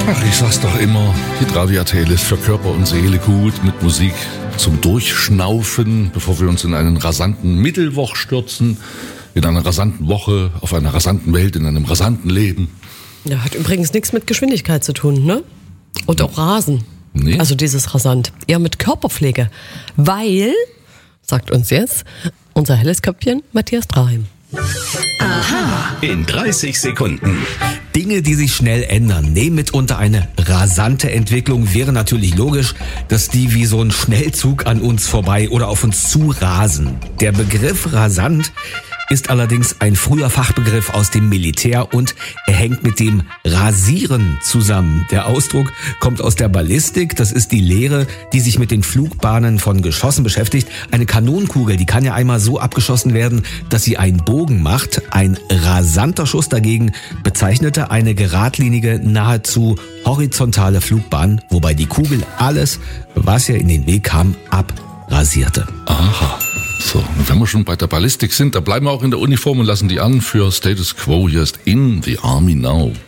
Ach, ich sag's doch immer, Hitradio RTL ist für Körper und Seele gut, mit Musik zum Durchschnaufen, bevor wir uns in einen rasanten Mittelwoch stürzen, in einer rasanten Woche, auf einer rasanten Welt, in einem rasanten Leben. Ja, hat übrigens nichts mit Geschwindigkeit zu tun, ne? Und auch Rasen. Nee. Also dieses rasant. Eher mit Körperpflege. Weil, sagt uns jetzt unser helles Köpfchen Matthias Draheim. In 30 Sekunden. Dinge, die sich schnell ändern, nehmen mitunter eine rasante Entwicklung. Wäre natürlich logisch, dass die wie so ein Schnellzug an uns vorbei oder auf uns zu rasen. Der Begriff rasant ist allerdings ein früher Fachbegriff aus dem Militär und er hängt mit dem Rasieren zusammen. Der Ausdruck kommt aus der Ballistik. Das ist die Lehre, die sich mit den Flugbahnen von Geschossen beschäftigt. Eine Kanonenkugel, die kann ja einmal so abgeschossen werden, dass sie einen Bogen macht. Ein rasanter Schuss dagegen bezeichnete eine geradlinige, nahezu horizontale Flugbahn, wobei die Kugel alles, was ihr in den Weg kam, abrasierte. Aha. So, und wenn wir schon bei der Ballistik sind, da bleiben wir auch in der Uniform und lassen die an für Status Quo. Hier ist In the Army Now.